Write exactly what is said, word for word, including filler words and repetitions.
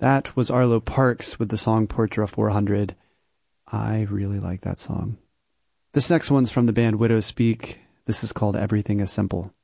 That was Arlo Parks with the song Portra four hundred. I really like that song. This next one's from the band Widow Speak. This is called Everything is Simple.